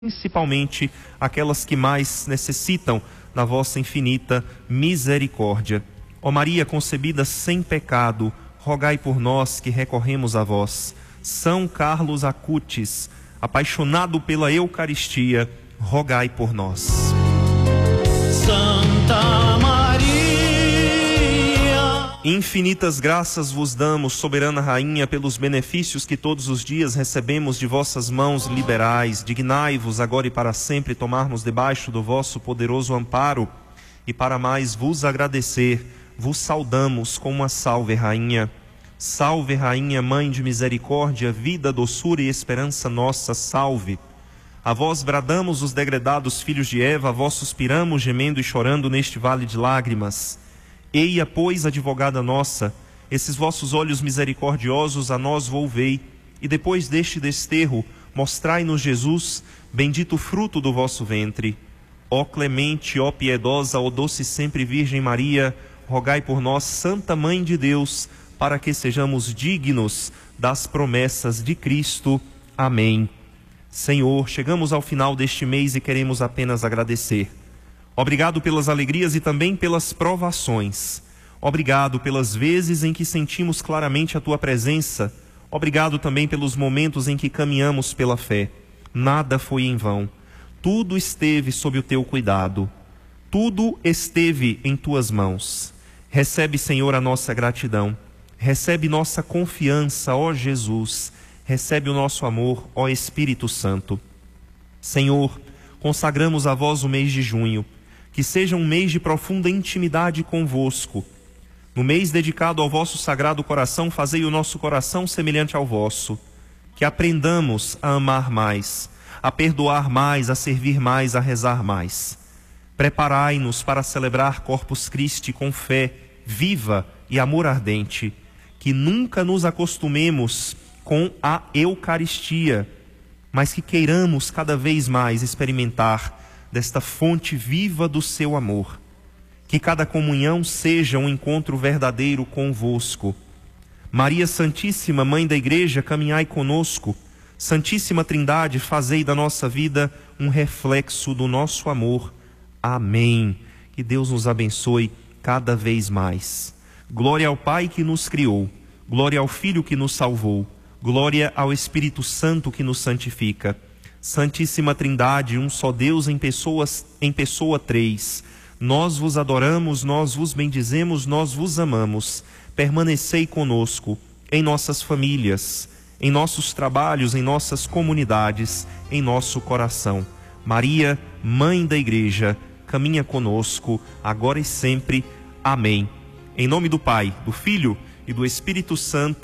principalmente aquelas que mais necessitam da vossa infinita misericórdia. Ó Maria concebida sem pecado, rogai por nós que recorremos a vós. São Carlos Acutis, apaixonado pela Eucaristia, rogai por nós. Santa Maria. Infinitas graças vos damos, soberana Rainha, pelos benefícios que todos os dias recebemos de vossas mãos liberais. Dignai-vos agora e para sempre tomarmos debaixo do vosso poderoso amparo, e para mais vos agradecer, vos saudamos com uma salve, Rainha. Salve, Rainha, Mãe de misericórdia, vida, doçura e esperança nossa, salve. A vós bradamos os degredados filhos de Eva, a vós suspiramos, gemendo e chorando neste vale de lágrimas. Eia, pois, advogada nossa, esses vossos olhos misericordiosos a nós volvei, e depois deste desterro, mostrai-nos Jesus, bendito fruto do vosso ventre. Ó clemente, ó piedosa, ó doce sempre Virgem Maria, rogai por nós, Santa Mãe de Deus, para que sejamos dignos das promessas de Cristo. Amém. Senhor, chegamos ao final deste mês e queremos apenas agradecer. Obrigado pelas alegrias e também pelas provações. Obrigado pelas vezes em que sentimos claramente a Tua presença. Obrigado também pelos momentos em que caminhamos pela fé. Nada foi em vão. Tudo esteve sob o Teu cuidado. Tudo esteve em Tuas mãos. Recebe, Senhor, a nossa gratidão. Recebe nossa confiança, ó Jesus. Recebe o nosso amor, ó Espírito Santo. Senhor, consagramos a vós o mês de junho. Que seja um mês de profunda intimidade convosco. No mês dedicado ao vosso sagrado coração, fazei o nosso coração semelhante ao vosso. Que aprendamos a amar mais, a perdoar mais, a servir mais, a rezar mais. Preparai-nos para celebrar Corpus Christi com fé viva e amor ardente. Que nunca nos acostumemos com a Eucaristia, mas que queiramos cada vez mais experimentar desta fonte viva do seu amor. Que cada comunhão seja um encontro verdadeiro convosco. Maria Santíssima, Mãe da Igreja, caminhai conosco. Santíssima Trindade, fazei da nossa vida um reflexo do nosso amor. Amém. Que Deus nos abençoe cada vez mais. Glória ao Pai que nos criou. Glória ao Filho que nos salvou. Glória ao Espírito Santo que nos santifica. Santíssima Trindade, um só Deus em pessoa três. Nós vos adoramos, nós vos bendizemos, nós vos amamos. Permanecei conosco em nossas famílias, em nossos trabalhos, em nossas comunidades, em nosso coração. Maria, Mãe da Igreja, caminha conosco, agora e sempre. Amém. Em nome do Pai, do Filho e do Espírito Santo.